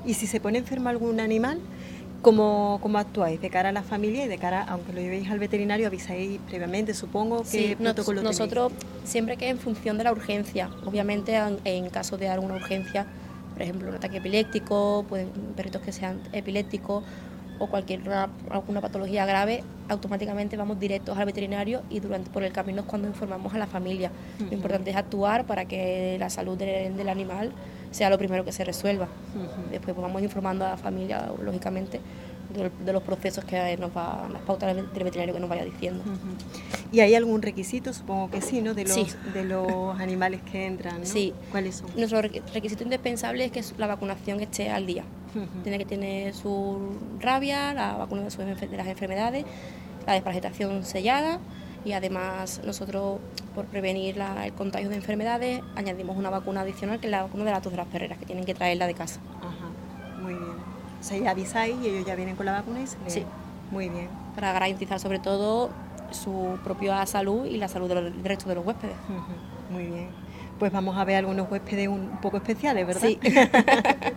Y si se pone enfermo algún animal, ¿cómo actuáis de cara a la familia y de cara, aunque lo llevéis al veterinario, avisáis previamente, supongo? ¿Qué protocolo tenéis? Nosotros siempre que en función de la urgencia, obviamente en caso de alguna urgencia, por ejemplo un ataque epiléptico, perritos que sean epilépticos o alguna patología grave, automáticamente vamos directos al veterinario y por el camino es cuando informamos a la familia. Lo importante es actuar para que la salud del animal sea lo primero que se resuelva. Después vamos informando a la familia, lógicamente, de los procesos que las pautas del veterinario que nos vaya diciendo. ¿Y hay algún requisito? Supongo que sí, ¿no? De los, sí. De los animales que entran, ¿no? Sí. ¿Cuáles son? Nuestro requisito indispensable es que la vacunación esté al día. Tiene que tener su rabia, la vacuna de las enfermedades, la desparasitación sellada y además nosotros, por prevenir el contagio de enfermedades, añadimos una vacuna adicional que es la vacuna de la tos de las perreras, que tienen que traerla de casa. Ajá, muy bien. O sea, ya avisáis y ellos ya vienen con la vacuna y se les... Sí. Muy bien. Para garantizar sobre todo su propia salud y la salud del resto de los huéspedes. Muy bien. Pues vamos a ver algunos huéspedes un poco especiales, ¿verdad? Sí.